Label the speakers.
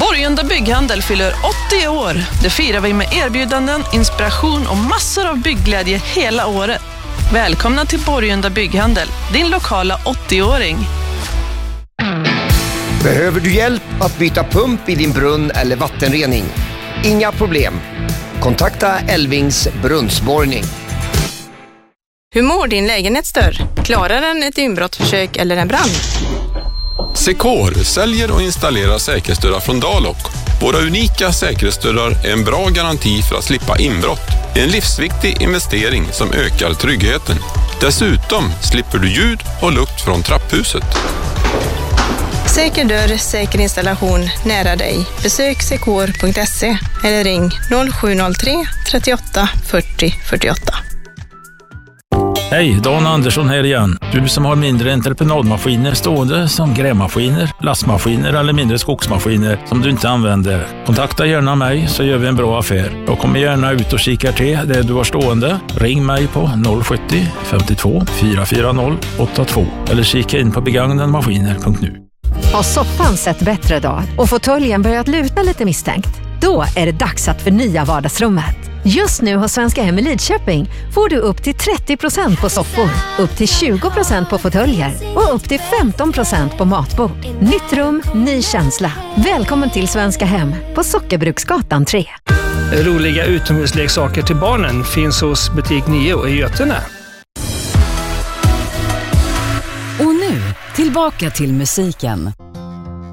Speaker 1: Borgunda Bygghandel fyller 80 år. Det firar vi med erbjudanden, inspiration och massor av byggglädje hela året. Välkomna till Borgunda Bygghandel, din lokala 80-åring.
Speaker 2: Behöver du hjälp att byta pump i din brunn eller vattenrening? Inga problem. Kontakta Elvings brunnsborrning.
Speaker 3: Hur mår din lägenhetsdörr? Klarar den ett inbrottsförsök eller en brand?
Speaker 4: Secor säljer och installerar säkerhetsdörrar från Dalok. Våra unika säkerhetsdörrar är en bra garanti för att slippa inbrott. En livsviktig investering som ökar tryggheten. Dessutom slipper du ljud och lukt från trapphuset.
Speaker 3: Säker dörr, säker installation nära dig. Besök secor.se eller ring 0703 38 40 48.
Speaker 5: Hej, Dan Andersson här igen. Du som har mindre entreprenadmaskiner stående som grävmaskiner, lastmaskiner eller mindre skogsmaskiner som du inte använder. Kontakta gärna mig så gör vi en bra affär. Jag kommer gärna ut och kikar till det du har stående. Ring mig på 070 52 440 82 eller kika in på begagnadmaskiner.nu.
Speaker 6: Har soffan sett bättre dag och fåtöljen börjat luta lite misstänkt? Då är det dags att förnya vardagsrummet. Just nu hos Svenska Hem i Lidköping får du upp till 30% på soffor, upp till 20% på fåtöljer och upp till 15% på matbord. Nytt rum, ny känsla. Välkommen till Svenska Hem på Sockerbruksgatan 3.
Speaker 7: Roliga utomhusleksaker till barnen finns hos butik 9 i Götene.
Speaker 8: Och nu, tillbaka till musiken.